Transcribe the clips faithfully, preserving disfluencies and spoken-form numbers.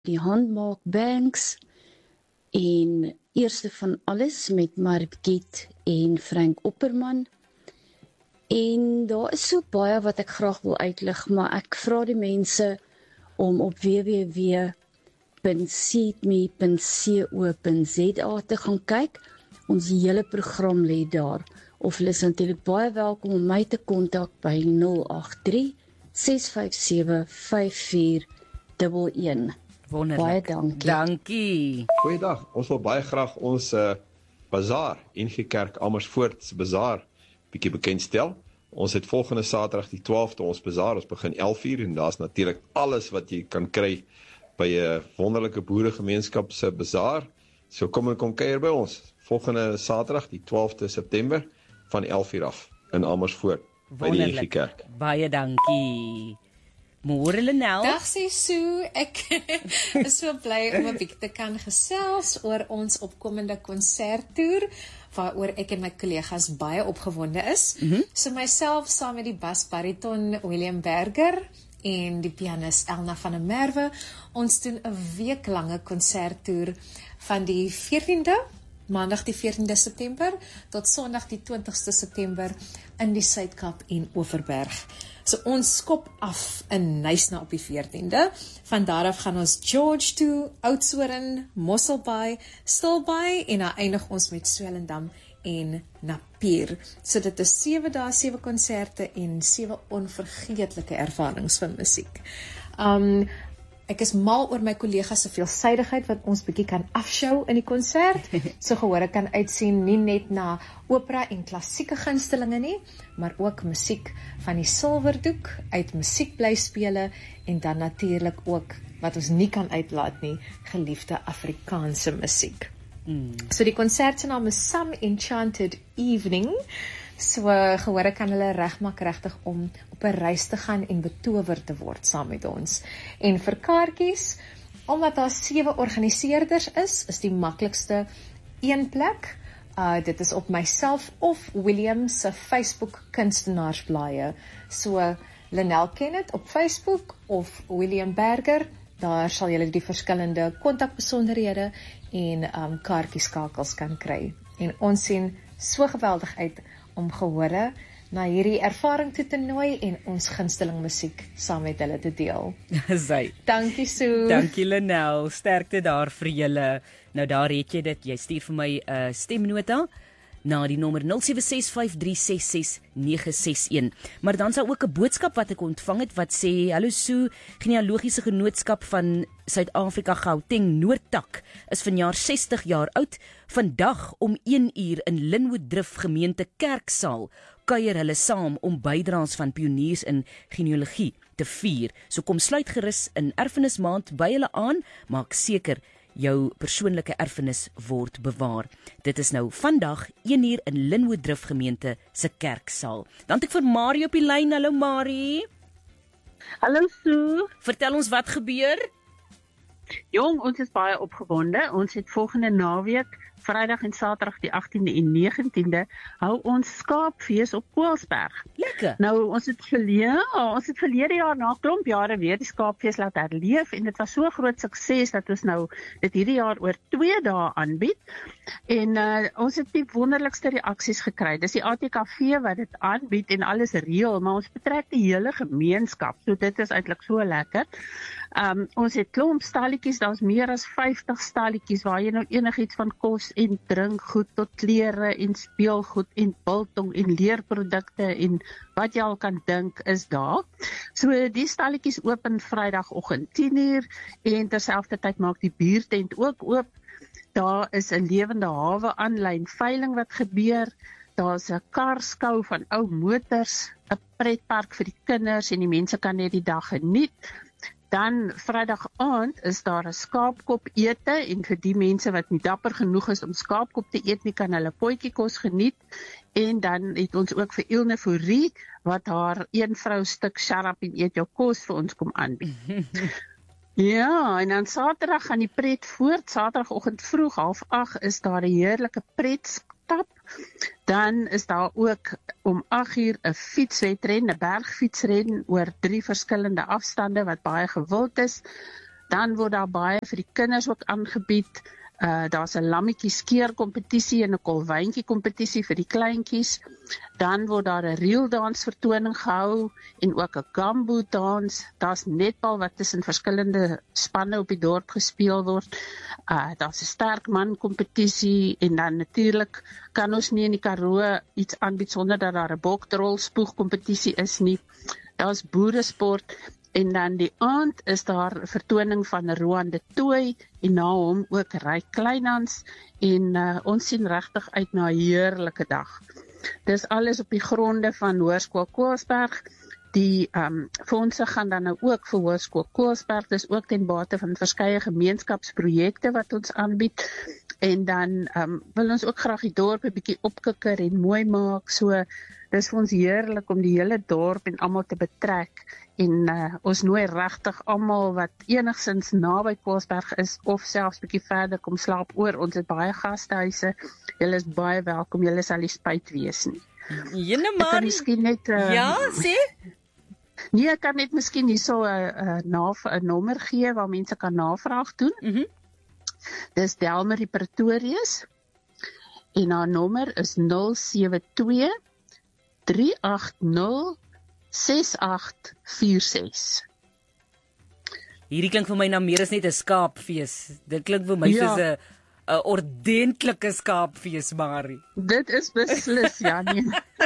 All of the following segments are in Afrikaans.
die handmaak banks en eerste van alles met Margit en Frank Opperman. En daar is so baie wat ek graag wil uitlig, maar ek vra die mense om op w w w punt seedme punt co punt za te gaan kyk. Ons hele program lê daar. Of hulle is natuurlik baie welkom om my te kontak by nul agt drie, ses vyf sewe, vyf vier een een. Wonderlik. Baie dankie. Dankie. Goeiedag, ons wil baie graag ons uh, bazaar, N G Kerk Amersfoort se bazaar, bietjie bekendstel. Ons het volgende Saterdag die twaalfde ons bazaar, ons begin elf uur en daar's natuurlik alles wat jy kan kry by 'n wonderlike boeregemeenskap se bazaar. So kom en kom kuier by ons. Volgende Saterdag die twaalfde September van elf uur af in Amersfoort by die N G Kerk. Baie dankie. Môre Lenel. Dag sê Sue, ek is so bly om 'n bietjie te kan gesels oor ons opkomende konserttoer waaroor ek en my kollegas baie opgewonde is. Mm-hmm. So myself saam met die basbariton William Berger en die pianis Elna van der Merwe, ons doen 'n weeklange konserttoer van die veertiende Maandag die veertiende September tot Sondag die twintigste September in die Suid-Kaap en Overberg. So ons skop af in Nysna op die veertiende. Van daar af gaan ons George toe, Oudtshoorn, Mosselbaai, Stilbaai en dan eindig ons met Swellendam en Napier. So dit is sewe dae, sewe konserte en sewe onvergeetlike ervarings van musiek. Um, Ek is mal oor my kollegas se veelsidigheid wat ons bietjie kan afshow in die konsert. So gehoor ek kan uitsien nie net na opera en klassieke gunstelinge nie, maar ook musiek van die Silverdoek uit musiekblyspele en dan natuurlik ook wat ons nie kan uitlaat nie, geliefde Afrikaanse musiek. Mm. So die konsert se naam is Some Enchanted Evening. So gehoor ek kan hulle regmaak regtig om op 'n reis te gaan en betower te word saam met ons. En vir kaartjies, omdat daar sewe organiseerders is, is die maklikste een plek. Uh, dit is op myself of William se Facebook kunstenaarsblaaie. So Lenel Kenneth op Facebook of William Berger, daar sal julle die verskillende kontakbesonderhede en um, kaartjieskakels kan kry. En ons sien so geweldig uit om gehore na hierdie ervaring toe te nooi en ons gunsteling musiek saam met hulle te deel. Sy. Dankie Sue. Dankie Lenel, sterkte daar vir julle. Nou daar het jy dit, jy stuur vir my 'n uh, stemnota na die nommer nul sewe ses vyf drie ses ses nege ses een. Maar dan sou ook 'n boodskap wat ek ontvang het wat sê: "Hallo Sue, genealogiese genootskap van Suid-Afrika Gauteng Noordtak is vanjaar sestig jaar oud. Vandag om een uur in Linwood Drift gemeente Kerksaal kuier hulle saam om bydraes van pioniers in genealogie te vier. So kom sluit gerus in erfenismaand by hulle aan, maak seker jou persoonlike erfenis word bewaar." Dit is nou vandag een uur in Linwood Drift gemeente se Kerksaal. Dan het ek vir Marie op die lyn. Hallo Marie. Hallo Sue. Vertel ons wat gebeur. Jong, ons is baie opgewonde. Ons het volgende naweek, Vrydag en Saterdag die agtiende en negentiende, hou ons skaapfees op Koelsberg. Lekker. Nou, ons het verlede, ons het verlede jaar na klomp jare weer die skaapfees laat herleef en dit was so groot sukses dat ons nou dit hierdie jaar oor twee dae aanbied. En uh, ons het die wonderlikste reaksies gekry. Dis die A T K V wat dit aanbied en alles reël, maar ons betrek die hele gemeenskap. So dit is eintlik so lekker. Um, ons het klomp stalletjies, daar's meer as vyftig stalletjies waar jy nou enigiets van kos en drinkgoed tot klere en speelgoed en biltong en leerprodukte en wat jy al kan dink is daar. So die stalletjies open Vrydagoggend tien uur en terselfdertyd maak die biertent ook oop. Daar is 'n lewende hawe aanlyn veiling wat gebeur. Daar's 'n karskou van ou motors, 'n pretpark vir die kinders en die mense kan net die dag geniet. Dan Vrydag aand is daar 'n skaapkop ete en vir die mense wat nie dapper genoeg is om skaapkop te eet nie, kan hulle potjiekos geniet. En dan het ons ook vir Ilne Fourie wat haar een vrou stuk sharp en eet jou kos vir ons kom aanbied. Ja, en dan Saterdag gaan die pret voort. Saterdagoggend vroeg half agt is daar 'n heerlike pretstap. Dan is daar ook om agt uur 'n fietswedren, 'n bergfietsren oor drie verskillende afstande wat baie gewild is. Dan word daar baie vir die kinders ook aangebied. Uh, daar's 'n lammetjie skeer kompetisie en 'n kolwyntjie kompetisie vir die kleintjies. Dan word daar 'n reel dans vertoning gehou en ook 'n gumbo dans. Daar's netbal wat tussen verskillende spanne op die dorp gespeel word. Uh, daar's 'n sterk man kompetisie en dan natuurlik kan ons nie in die Karoo iets aanbied sonder dat daar 'n boktrol spoeg kompetisie is nie. Daar's boeresport. En dan die aand is daar 'n vertoning van Roan de Tooi en na hom ook Ryk Kleinhans en uh, ons sien regtig uit na 'n heerlike dag. Dis alles op die gronde van Hoërskool Koelsberg. Die um, fondse gaan dan nou ook vir Hoërskool Koelsberg, dis ook ten bate van verskeie gemeenskapsprojekte wat ons aanbied. En dan um, wil ons ook graag die dorp 'n bietjie opkikker en mooi maak. So dis vir ons heerlik om die hele dorp en almal te betrek. En uh, ons nooi regtig almal wat enigsins naby Koelsberg is of selfs bietjie verder kom slaap oor. Ons het baie gastehuise. Julle is baie welkom. Julle sal nie spyt wees nie. Jene Ek kan maar. miskien net uh, Ja, sê. Nee, ek kan net miskien hierso 'n 'n nommer gee waar mense kan navraag doen. Mhm. Dis Delmarie Pretorius en haar nommer is nul sewe twee drie agt nul ses agt vier ses. Hierdie klink vir my na meer as net 'n skaapfees. Dit klink vir my Ja. soos 'n 'n ordentlike skaapfees, Marie. Dit is beslis, ja nee.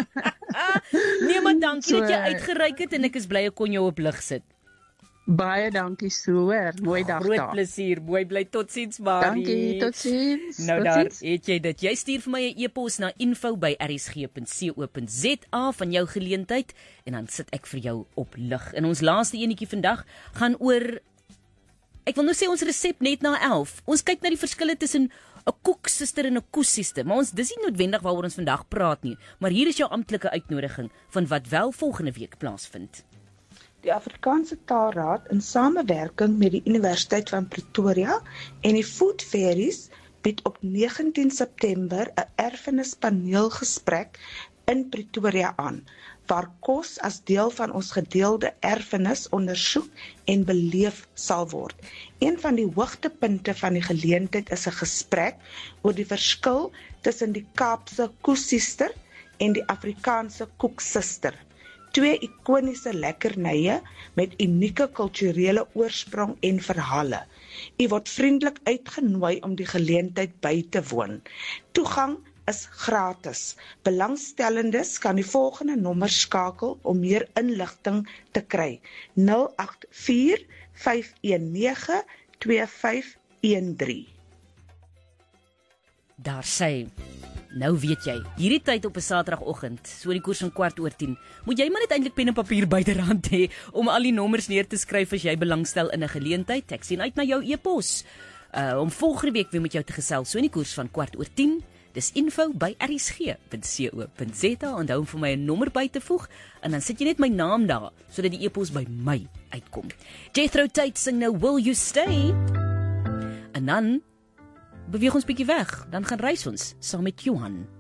Nee, maar dankie So, dat jy uitgereik het en ek is bly ek kon jou op lig sit. Baie dankie so hoor. Mooi dag Groot daar. plesier. Mooi bly totsiens, Marie. Dankie, totsiens. Nou daar Totsiens. het jy dit. Jy stuur vir my 'n e-pos na info by r s g punt co punt z a van jou geleentheid en dan sit ek vir jou op lig. En ons laaste enetjie vandag gaan oor, ek wil nou sê ons resep net na elf. Ons kyk na die verskille tussen 'n koeksuster en 'n koesister, maar ons dis nie noodwendig waaroor ons vandag praat nie, maar hier is jou amptelike uitnodiging van wat wel volgende week plaasvind. Die Afrikaanse Taalraad in samewerking met die Universiteit van Pretoria en die Food Fairies bied op negentien September 'n erfenispaneelgesprek in Pretoria aan, waar kos as deel van ons gedeelde erfenis ondersoek en beleef sal word. Een van die hoogtepunte van die geleentheid is 'n gesprek oor die verskil tussen die Kaapse koesister en die Afrikaanse koeksuster. Twee ikoniese lekkernye met unieke kulturele oorsprong en verhale. U word vriendelik uitgenooi om die geleentheid by te woon. Toegang is gratis. Belangstellendes kan die volgende nommer skakel om meer inligting te kry. nul agt vier vyf een nege twee vyf een drie. Daar sê, nou weet jy, hierdie tyd op 'n Saterdagoggend, so die koers van kwart oor tien, moet jy maar net eintlik pen en papier byderhand hê om al die nommers neer te skryf as jy belangstel in 'n geleentheid. Ek sien uit na jou e-pos. Uh, om volgende week weer met jou te gesels, so in die koers van kwart oor tien. Dis info by r s g punt co punt z a. Onthou om vir my 'n nommer by te voeg en dan sit jy net my naam daar sodat die e-pos by my uitkom. Jethro Tate sing nou Will You Stay? En dan beweeg ons bietjie weg, dan gaan reis ons saam met Johan.